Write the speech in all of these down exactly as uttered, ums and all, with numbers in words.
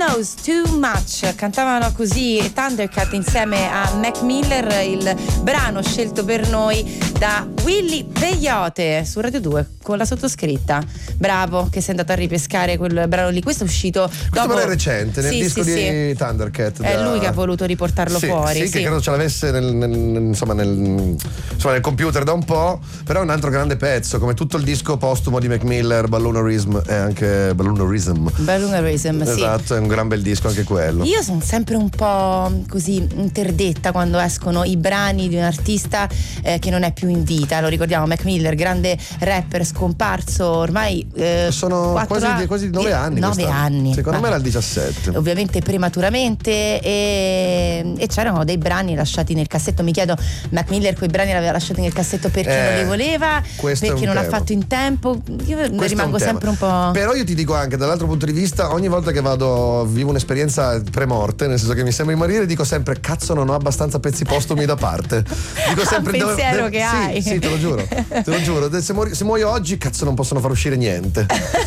Knows Too Much, cantavano così Thundercat insieme a Mac Miller, il brano scelto per noi da Willy Peyote su Radio due con la sottoscritta. Bravo che sei andato a ripescare quel brano lì. Questo è uscito Questo dopo... però è recente, nel sì, disco sì, di sì. Thundercat. È da... lui che ha voluto riportarlo sì, fuori. Sì, sì, che credo ce l'avesse nel, nel, insomma, nel, insomma, nel computer da un po', però è un altro grande pezzo, come tutto il disco postumo di Mac Miller, Balloonerism, e anche Balloonerism. Balloonerism, sì. Esatto, è un gran bel disco anche quello. Io sono sempre un po' così interdetta quando escono i brani di un artista eh, che non è più in vita. Lo ricordiamo, Mac Miller, grande rapper scomparso ormai eh, sono quasi, anni, quasi nove anni. nove anni. Secondo Ma me era il diciassette. Ovviamente prematuramente e, e c'erano dei brani lasciati nel cassetto. Mi chiedo, Mac Miller quei brani li aveva lasciati nel cassetto perché eh, non li voleva, perché non tema. ha fatto in tempo. Io questo rimango un sempre un po'. Però io ti dico anche dall'altro punto di vista, ogni volta che vado vivo un'esperienza pre-morte, nel senso che mi sembra di morire, dico sempre cazzo non ho abbastanza pezzi postumi da parte. Dico sempre un pensiero devo, che sì, hai. Sì, te lo giuro. Te lo giuro. Se, muori, se muoio oggi cazzo non possono far uscire niente.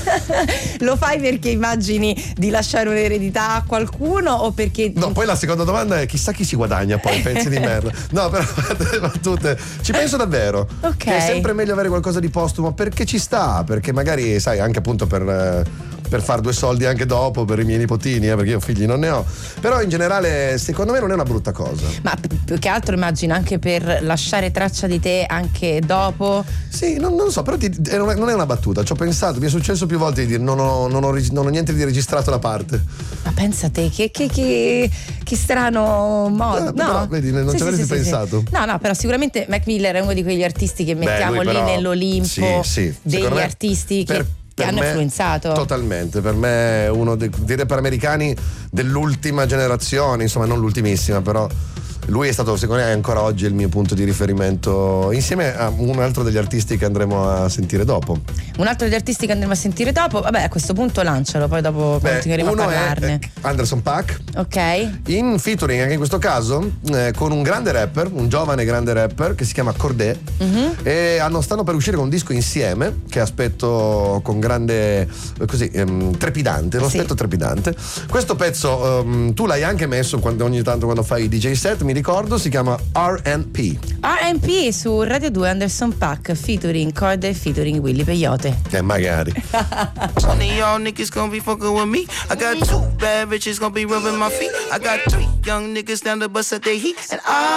Lo fai perché immagini di lasciare un'eredità a qualcuno o perché... No, poi la seconda domanda è chissà chi si guadagna poi pezzi di merda. No, però battute, ci penso davvero. Ok. Che è sempre meglio avere qualcosa di postumo perché ci sta, perché magari sai anche appunto per per far due soldi anche dopo per i miei nipotini, eh, perché io figli non ne ho. Però in generale secondo me non è una brutta cosa. Ma più che altro immagino anche per lasciare traccia di te anche dopo. Sì, non, non lo so, però ti, è una, non è una battuta, ci ho pensato, mi è successo più volte di dire non ho, non ho, non ho niente di registrato da parte. Ma pensa te, che, che, che, che strano modo. Eh, no, però, vedi, non sì, ci avresti sì, sì, pensato. Sì. No, no, però sicuramente Mac Miller è uno di quegli artisti che mettiamo Beh, lì però, nell'Olimpo sì, sì, degli me, artisti per, che, che hanno me, influenzato. Totalmente, per me è uno dei, dei rapper americani dell'ultima generazione, insomma non l'ultimissima, però lui è stato, secondo me, ancora oggi il mio punto di riferimento, insieme a un altro degli artisti che andremo a sentire dopo. Un altro degli artisti che andremo a sentire dopo, vabbè, a questo punto lancialo, poi dopo Beh, continueremo a parlarne. È Anderson .Paak. Ok. In featuring, anche in questo caso, eh, con un grande rapper, un giovane grande rapper che si chiama Cordé. Mm-hmm. E hanno, stanno per uscire con un disco insieme che aspetto con grande, così, ehm, trepidante, lo aspetto sì. trepidante. Questo pezzo um, tu l'hai anche messo quando, ogni tanto quando fai i D J set, mi ricordo, si chiama R and P. R and P su Radio due, Anderson .Paak featuring Cordé featuring Willy Peyote. Eh, magari. One of y'all niggas gonna be fucking with me. I got two bad bitches gonna be rubbing my feet. I got three young niggas down to bust at their heat. And I